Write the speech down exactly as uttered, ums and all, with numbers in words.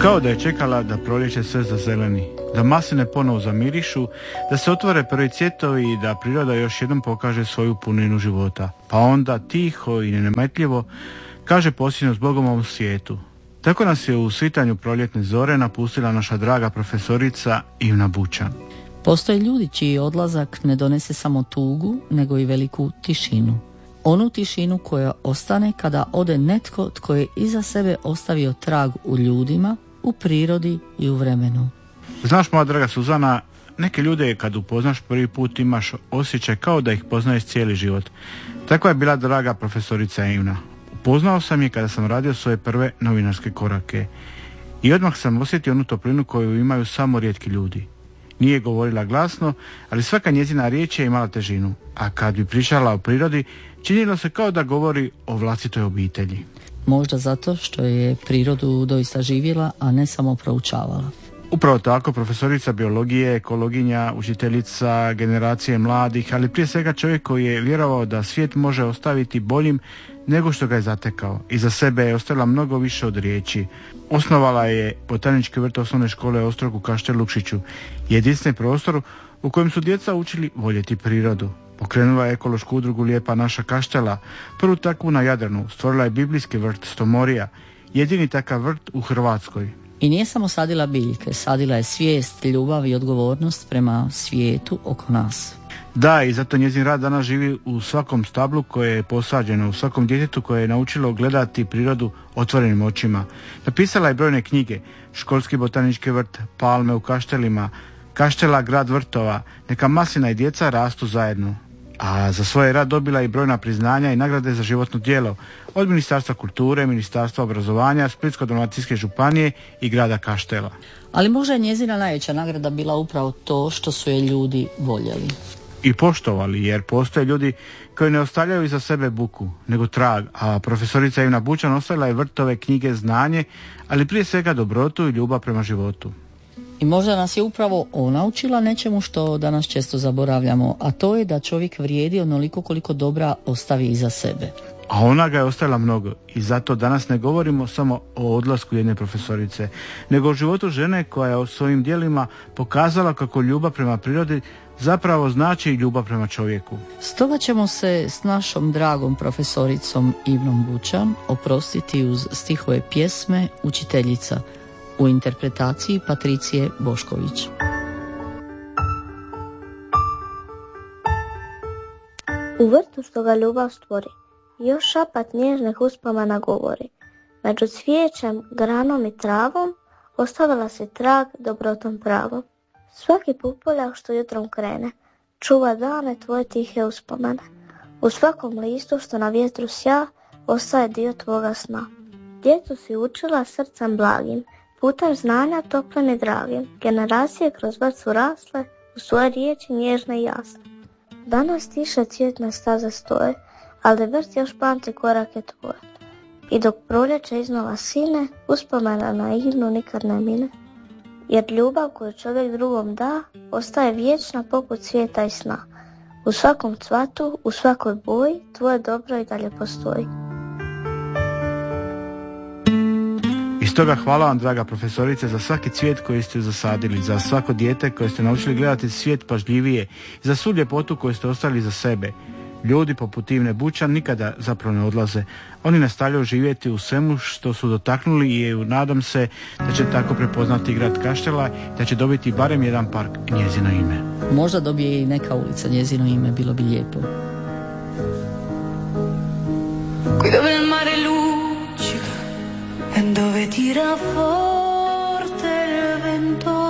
Kao da je čekala da proljeće sve zazeleni, da masline ponovo zamirišu, da se otvore prvi cvjetovi i da priroda još jednom pokaže svoju puninu života. Pa onda tiho i nenametljivo kaže posljednju s Bogom ovom svijetu. Tako nas je u svitanju proljetne zore napustila naša draga profesorica Ivna Bućan. Postoje ljudi čiji odlazak ne donese samo tugu, nego i veliku tišinu. Onu tišinu koja ostane kada ode netko tko je iza sebe ostavio trag u ljudima, u prirodi i u vremenu. Znaš, moja draga Suzana, neke ljude kad upoznaš prvi put imaš osjećaj kao da ih poznaješ cijeli život. Tako je bila draga profesorica Ivna. Upoznao sam je kada sam radio svoje prve novinarske korake. I odmah sam osjetio onu toplinu koju imaju samo rijetki ljudi. Nije govorila glasno, ali svaka njezina riječ je imala težinu. A kad bi pričala o prirodi, činilo se kao da govori o vlastitoj obitelji. Možda zato što je prirodu doista živjela, a ne samo proučavala. Upravo tako, profesorica biologije, ekologinja, učiteljica generacije mladih, ali prije svega čovjek koji je vjerovao da svijet može ostaviti boljim nego što ga je zatekao. Iza sebe je ostavila mnogo više od riječi. Osnovala je botanički vrt osnovne škole Ostrog u Kaštel Lukšiću, jedinstveni prostor u kojem su djeca učili voljeti prirodu. Pokrenula je ekološku udrugu Lijepa naša Kaštela, prvu takvu na Jadranu. Stvorila je biblijski vrt Stomorija, jedini takav vrt u Hrvatskoj. I nije samo sadila biljke, sadila je svijest, ljubav i odgovornost prema svijetu oko nas. Da, i zato njezin rad danas živi u svakom stablu koje je posađeno, u svakom djetetu koje je naučilo gledati prirodu otvorenim očima. Napisala je brojne knjige, Školski botanički vrt, Palme u Kaštelima, Kaštela grad vrtova, Neka maslina i djeca rastu zajedno. A za svoj rad dobila i brojna priznanja i nagrade za životno djelo od Ministarstva kulture, Ministarstva obrazovanja, Splitsko-dalmatinske županije i grada Kaštela. Ali možda je njezina najveća nagrada bila upravo to što su je ljudi voljeli. I poštovali, jer postoje ljudi koji ne ostavljaju iza sebe buku, nego trag, a profesorica Ivna Bućan ostavila je vrtove, knjige, znanje, ali prije svega dobrotu i ljubav prema životu. I možda nas je upravo ona učila nečemu što danas često zaboravljamo, a to je da čovjek vrijedi onoliko koliko dobra ostavi iza sebe. A ona ga je ostavila mnogo i zato danas ne govorimo samo o odlasku jedne profesorice, nego o životu žene koja je o svojim djelima pokazala kako ljubav prema prirodi zapravo znači i ljubav prema čovjeku. Stoga ćemo se s našom dragom profesoricom Ivnom Bućan oprostiti uz stihove pjesme Učiteljica u interpretaciji Patricije Bošković. U vrtu što ga ljubav stvori, još šapat nježnih uspomena govori. Među cvijećem, granom i travom ostavila se trag dobrotom pravom. Svaki pupoljak što jutrom krene, čuva dane tvoje tihe uspomene. U svakom listu što na vjetru sja, ostaje dio tvoga sna. Djecu si učila srcem blagim, putem znanja toplim i dragim. Generacije kroz vrt su rasle, u svoje riječi nježne i jasne. Danas tiše cvjetne staze stoje, ali vrt još pamti korake tvoje. I dok proljeće iznova sine, uspomena na Ivnu nikad ne mine. Jer ljubav koju čovjek drugom da, ostaje vječna poput svijeta i sna. U svakom cvatu, u svakoj boji, tvoje dobro i dalje postoji. I stoga hvala vam, draga profesorice, za svaki cvijet koji ste zasadili, za svako dijete koje ste naučili gledati svijet pažljivije, za svu ljepotu koju ste ostavili za sebe. Ljudi poput Ivne Bućan nikada zapravo ne odlaze. Oni nastavljaju živjeti u svemu što su dotaknuli i nadam se da će tako prepoznati grad Kaštela, da će dobiti barem jedan park njezino ime. Možda dobije i neka ulica njezino ime, bilo bi lijepo. Qui dove il mare luccica e dove tira forte il vento,